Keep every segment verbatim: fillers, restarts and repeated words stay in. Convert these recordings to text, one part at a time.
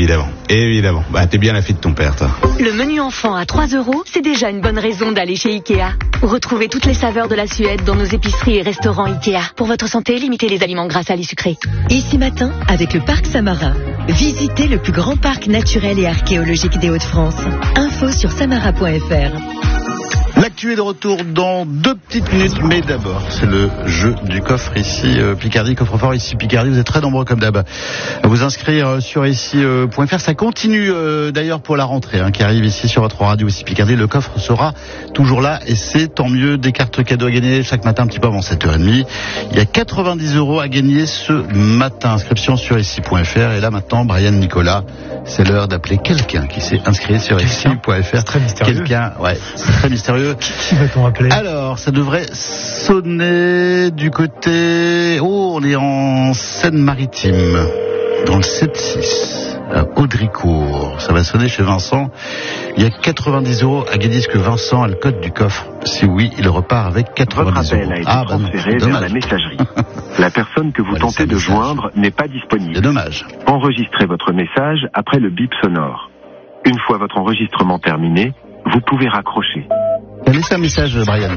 Évidemment, évidemment. Bah, t'es bien la fille de ton père, toi. Le menu enfant à trois euros, c'est déjà une bonne raison d'aller chez Ikea. Retrouvez toutes les saveurs de la Suède dans nos épiceries et restaurants Ikea. Pour votre santé, limitez les aliments gras, salés, sucrés. Ici Matin, avec le Parc Samara. Visitez le plus grand parc naturel et archéologique des Hauts-de-France. Info sur samara point f r. L'actu est de retour dans deux petites minutes, mais d'abord, c'est le jeu du coffre ici, euh, Picardie, coffre-fort ici, Picardie. Vous êtes très nombreux comme d'hab à vous inscrire euh, sur ici point f r. Ça continue euh, d'ailleurs pour la rentrée hein, qui arrive ici sur votre radio ici, Picardie. Le coffre sera toujours là et c'est tant mieux. Des cartes cadeaux à gagner chaque matin un petit peu avant sept heures trente. Il y a quatre-vingt-dix euros à gagner ce matin. Inscription sur ici point f r. Et là maintenant, Brian Nicolas, c'est l'heure d'appeler quelqu'un qui s'est inscrit sur ici point f r. C'est très mystérieux. Quelqu'un, ouais, c'est très mystérieux. Qui va-t-on appeler ? Alors, ça devrait sonner du côté... Oh, on est en Seine-Maritime, dans le sept six, à Audricourt. Ça va sonner chez Vincent. Il y a quatre-vingt-dix euros à gagner. Est-ce que Vincent a le code du coffre ? Si oui, il repart avec quatre-vingt-dix euros. Votre appel a été ah, bah transféré non, vers la messagerie. La personne que vous Ouais, tentez de message. joindre n'est pas disponible. C'est dommage. Enregistrez votre message après le bip sonore. Une fois votre enregistrement terminé, vous pouvez raccrocher. Laissez un message, Brian.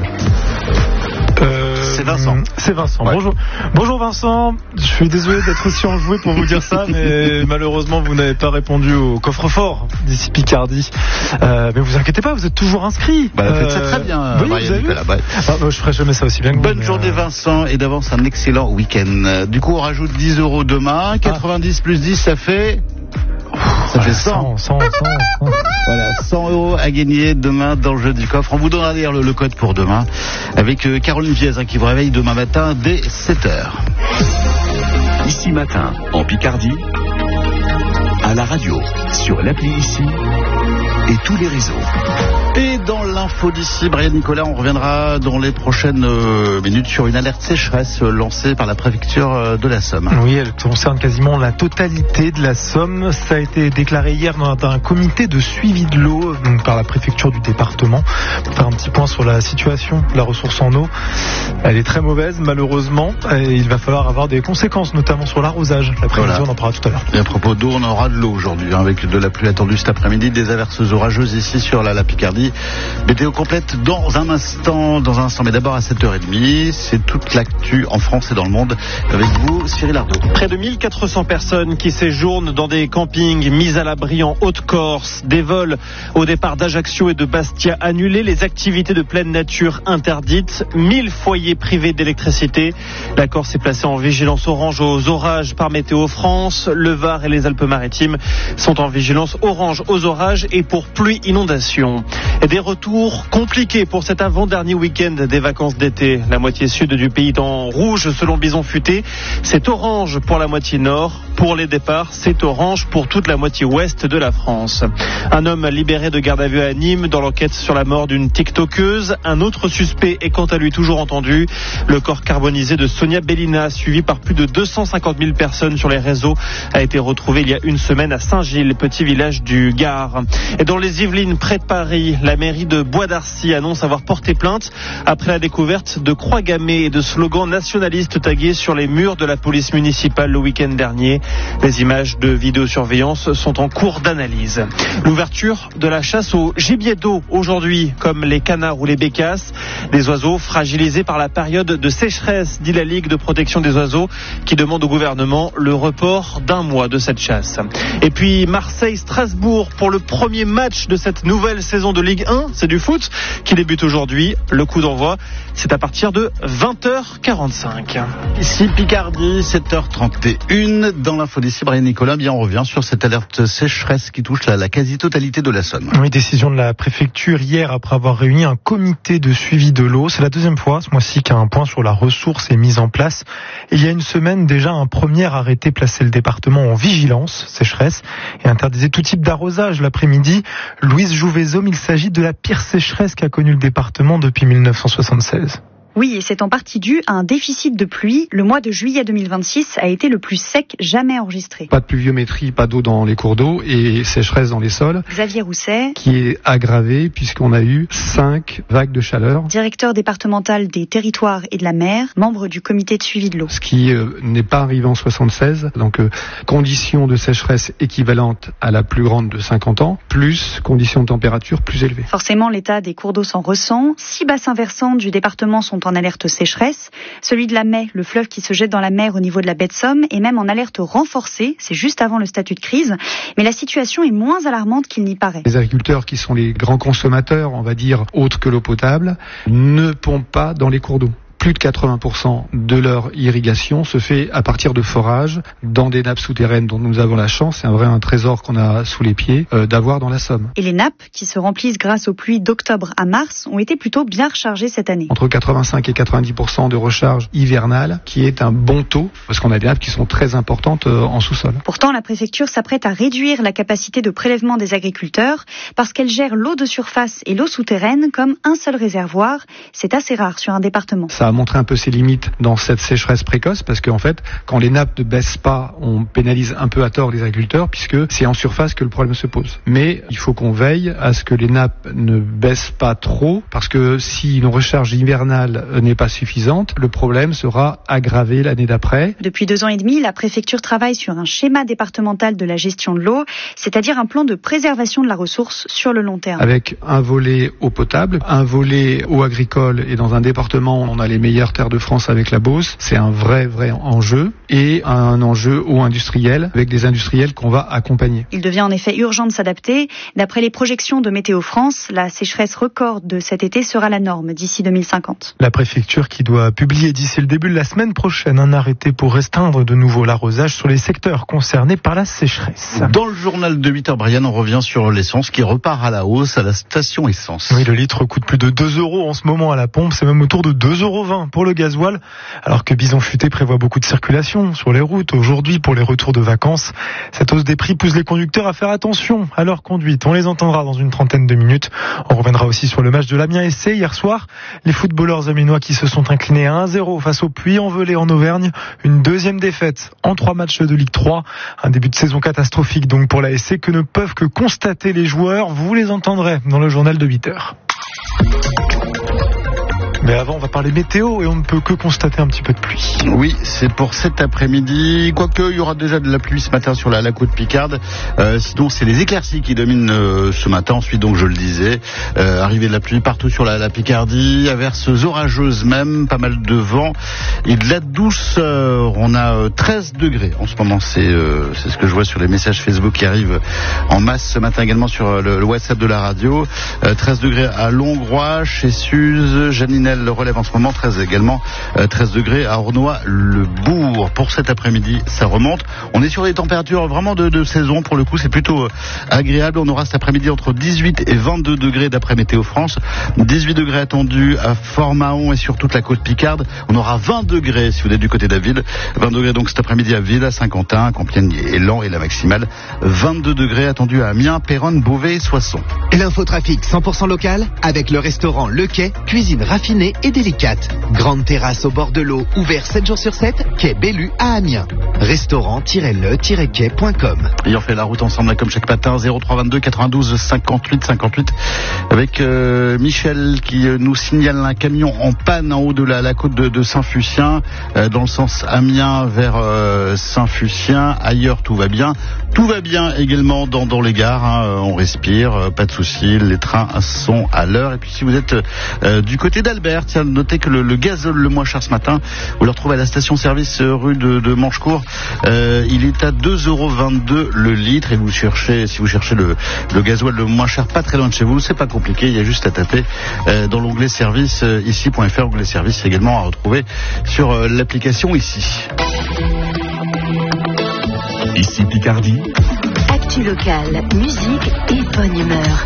Euh, C'est Vincent. C'est Vincent. Ouais. Bonjour. Bonjour Vincent. Je suis désolé d'être aussi enjoué pour vous dire ça, mais malheureusement vous n'avez pas répondu au coffre-fort d'ici Picardie. Euh, mais vous inquiétez pas, vous êtes toujours inscrit. Bah, faites ça Euh, très bien, oui, Brian vous avez vu Nicolas. Ouais. Ah, bah, je ferai jamais ça aussi bien que vous. Bonne mais, journée euh, Vincent et d'avance un excellent week-end. Du coup on rajoute dix euros demain, quatre-vingt-dix plus dix ça fait... Ça fait cent. cent, cent, cent. Voilà, cent euros à gagner demain dans le jeu du coffre. On vous donnera d'ailleurs le, le code pour demain avec euh, Caroline Viez hein, qui vous réveille demain matin dès sept heures. Ici Matin, en Picardie, à la radio, sur l'appli Ici et tous les réseaux. Et dans l'info d'ici, Brian Nicolas, on reviendra dans les prochaines euh, minutes sur une alerte sécheresse euh, lancée par la préfecture euh, de la Somme. Oui, elle concerne quasiment la totalité de la Somme. Ça a été déclaré hier dans un comité de suivi de l'eau donc par la préfecture du département. Pour faire un petit point sur la situation de la ressource en eau, elle est très mauvaise malheureusement et il va falloir avoir des conséquences notamment sur l'arrosage. L'après-midi, Voilà. on en parlera tout à l'heure. Et à propos d'eau, on aura de l'eau aujourd'hui, hein, avec de la pluie attendue cet après-midi, des averses orageuses ici sur la, la Picardie. Météo complète dans un instant, dans un instant, mais d'abord à sept heures trente, c'est toute l'actu en France et dans le monde. Avec vous, Cyril Ardo. Près de mille quatre cents personnes qui séjournent dans des campings mis à l'abri en Haute-Corse. Des vols au départ d'Ajaccio et de Bastia annulés. Les activités de pleine nature interdites. mille foyers privés d'électricité. La Corse est placée en vigilance orange aux orages par Météo France. Le Var et les Alpes-Maritimes sont en vigilance orange aux orages et pour pluie inondation. Et des retours compliqués pour cet avant-dernier week-end des vacances d'été. La moitié sud du pays est en rouge selon Bison Futé. C'est orange pour la moitié nord. Pour les départs, c'est orange pour toute la moitié ouest de la France. Un homme libéré de garde à vue à Nîmes dans l'enquête sur la mort d'une tiktokeuse. Un autre suspect est quant à lui toujours entendu. Le corps carbonisé de Sonia Bellina, suivi par plus de deux cent cinquante mille personnes sur les réseaux, a été retrouvé il y a une semaine à Saint-Gilles, petit village du Gard. Et dans les Yvelines, près de Paris, la mairie de Bois d'Arcy annonce avoir porté plainte après la découverte de croix gammées et de slogans nationalistes tagués sur les murs de la police municipale le week-end dernier. Les images de vidéosurveillance sont en cours d'analyse. L'ouverture de la chasse au gibier d'eau aujourd'hui, comme les canards ou les bécasses, des oiseaux fragilisés par la période de sécheresse, dit la Ligue de protection des oiseaux, qui demande au gouvernement le report d'un mois de cette chasse. Et puis Marseille-Strasbourg pour le premier match de cette nouvelle saison de Ligue un, c'est du foot, qui débute aujourd'hui. Le coup d'envoi, c'est à partir de vingt heures quarante-cinq. Ici Picardie, sept heures trente et une. Dans l'info d'ici, Brian Nicolas, bien on revient sur cette alerte sécheresse qui touche la, la quasi-totalité de la Somme. Oui, décision de la préfecture hier après avoir réuni un comité de suivi de l'eau. C'est la deuxième fois ce mois-ci qu'un point sur la ressource est mis en place. Et il y a une semaine déjà, un premier arrêté plaçait le département en vigilance sécheresse et interdisait tout type d'arrosage l'après-midi. Louise Jouvezome, il s'agit de la pire sécheresse qu'a connue le département depuis mille neuf cent soixante-seize. Oui, et c'est en partie dû à un déficit de pluie. Le mois de juillet deux mille vingt-six a été le plus sec jamais enregistré. Pas de pluviométrie, pas d'eau dans les cours d'eau et sécheresse dans les sols. Xavier Rousset, qui est aggravé puisqu'on a eu cinq vagues de chaleur. Directeur départemental des territoires et de la mer, membre du comité de suivi de l'eau. Ce qui euh, n'est pas arrivé en soixante-seize, donc euh, conditions de sécheresse équivalentes à la plus grande de cinquante ans, plus conditions de température plus élevées. Forcément, l'état des cours d'eau s'en ressent. Six bassins versants du département sont en alerte sécheresse. Celui de la Mai, le fleuve qui se jette dans la mer au niveau de la baie de Somme, est même en alerte renforcée. C'est juste avant le statut de crise. Mais la situation est moins alarmante qu'il n'y paraît. Les agriculteurs qui sont les grands consommateurs, on va dire, autres que l'eau potable, ne pompent pas dans les cours d'eau. Plus de quatre-vingts pour cent de leur irrigation se fait à partir de forages dans des nappes souterraines dont nous avons la chance, c'est un vrai un trésor qu'on a sous les pieds, euh, d'avoir dans la Somme. Et les nappes, qui se remplissent grâce aux pluies d'octobre à mars, ont été plutôt bien rechargées cette année. Entre quatre-vingt-cinq et quatre-vingt-dix pour cent de recharge hivernale, qui est un bon taux, parce qu'on a des nappes qui sont très importantes euh, en sous-sol. Pourtant, la préfecture s'apprête à réduire la capacité de prélèvement des agriculteurs, parce qu'elle gère l'eau de surface et l'eau souterraine comme un seul réservoir. C'est assez rare sur un département. Ça a montré un peu ses limites dans cette sécheresse précoce parce qu'en fait, quand les nappes ne baissent pas, on pénalise un peu à tort les agriculteurs puisque c'est en surface que le problème se pose. Mais il faut qu'on veille à ce que les nappes ne baissent pas trop parce que si une recharge hivernale n'est pas suffisante, le problème sera aggravé l'année d'après. Depuis deux ans et demi, la préfecture travaille sur un schéma départemental de la gestion de l'eau, c'est-à-dire un plan de préservation de la ressource sur le long terme. Avec un volet eau potable, un volet eau agricole et dans un département où on a les meilleures terres de France avec la Beauce, c'est un vrai vrai enjeu et un enjeu eau industriel avec des industriels qu'on va accompagner. Il devient en effet urgent de s'adapter. D'après les projections de Météo France, la sécheresse record de cet été sera la norme d'ici deux mille cinquante. La préfecture qui doit publier d'ici le début de la semaine prochaine un arrêté pour restreindre de nouveau l'arrosage sur les secteurs concernés par la sécheresse. Dans le journal de huit heures, Brian, on revient sur l'essence qui repart à la hausse à la station essence. Oui, le litre coûte plus de deux euros en ce moment à la pompe, c'est même autour de deux euros vingt pour le gasoil, alors que Bison Futé prévoit beaucoup de circulation sur les routes aujourd'hui pour les retours de vacances. Cette hausse des prix pousse les conducteurs à faire attention à leur conduite. On les entendra dans une trentaine de minutes. On reviendra aussi sur le match de l'Amiens S C hier soir. Les footballeurs amiénois qui se sont inclinés à un zéro face au Puy-en-Velay en Auvergne. Une deuxième défaite en trois matchs de Ligue trois. Un début de saison catastrophique donc pour la S C que ne peuvent que constater les joueurs. Vous les entendrez dans le journal de huit heures. Mais avant, on va parler météo et on ne peut que constater un petit peu de pluie. Oui, c'est pour cet après-midi. Quoique, il y aura déjà de la pluie ce matin sur la, la côte Picarde. Euh, sinon, c'est les éclaircies qui dominent euh, ce matin. Ensuite, donc, je le disais, euh, arrivée de la pluie partout sur la, la Picardie. Averses orageuses même, pas mal de vent et de la douceur. On a euh, treize degrés en ce moment. C'est, euh, c'est ce que je vois sur les messages Facebook qui arrivent en masse ce matin également sur le, le WhatsApp de la radio. Euh, treize degrés à Longroy, chez Suze, Janine le relève en ce moment, treize également, euh, treize degrés à Ornois-le-Bourg. Pour cet après-midi, ça remonte. On est sur des températures vraiment de, de saison, pour le coup, c'est plutôt euh, agréable. On aura cet après-midi entre dix-huit et vingt-deux degrés d'après Météo France. dix-huit degrés attendus à Fort-Mahon et sur toute la côte Picarde. On aura vingt degrés si vous êtes du côté d'Aville. vingt degrés donc cet après-midi à Ville, à Saint-Quentin, Compiègne et Laon et la maximale. vingt-deux degrés attendus à Amiens, Péronne, Beauvais et Soissons. Et l'infotrafic cent pour cent local avec le restaurant Le Quai, cuisine raffinée et délicate. Grande terrasse au bord de l'eau, ouvert sept jours sur sept, quai Bellu à Amiens. Restaurant-le-quai point com. Et on fait la route ensemble comme chaque matin, zéro trois vingt-deux quatre-vingt-douze cinquante-huit cinquante-huit avec euh, Michel qui euh, nous signale un camion en panne en haut de la, la côte de, de Saint-Fucien, euh, dans le sens Amiens vers euh, Saint-Fucien. Ailleurs tout va bien. Tout va bien également dans, dans les gares, hein. On respire, euh, pas de soucis, les trains sont à l'heure. Et puis si vous êtes euh, du côté d'Albert, tiens, notez que le, le gazole le moins cher ce matin, vous le retrouvez à la station-service rue de, de Manchecourt. Euh, il est à deux euros vingt-deux le litre. Et vous cherchez, si vous cherchez le, le gasoil le moins cher, pas très loin de chez vous, c'est pas compliqué. Il y a juste à taper euh, dans l'onglet service euh, ici point f r. Onglet service également à retrouver sur euh, l'application ici. Ici Picardie. Actu locale, musique et bonne humeur.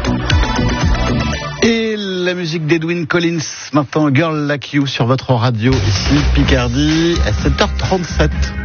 Et la musique d'Edwyn Collins, maintenant Girl Like You sur votre radio ici Picardie à sept heures trente-sept.